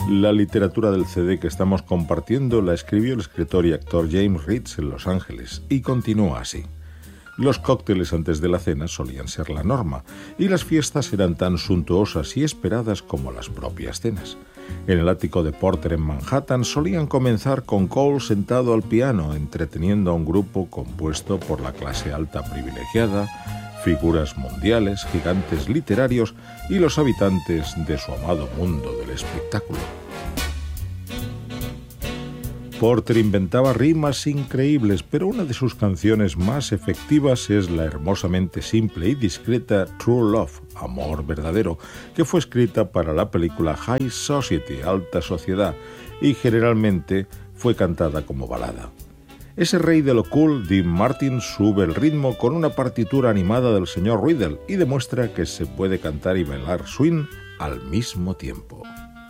La literatura del CD que estamos compartiendo la escribió el escritor y actor James Reitz en Los Ángeles y continúa así. Los cócteles antes de la cena solían ser la norma y las fiestas eran tan suntuosas y esperadas como las propias cenas. En el ático de Porter en Manhattan solían comenzar con Cole sentado al piano, entreteniendo a un grupo compuesto por la clase alta privilegiada, figuras mundiales, gigantes literarios y los habitantes de su amado mundo del espectáculo. Porter inventaba rimas increíbles, pero una de sus canciones más efectivas es la hermosamente simple y discreta True Love, Amor Verdadero, que fue escrita para la película High Society, Alta Sociedad, y generalmente fue cantada como balada. Ese rey de lo cool, Dean Martin, sube el ritmo con una partitura animada del señor Riddle y demuestra que se puede cantar y bailar swing al mismo tiempo.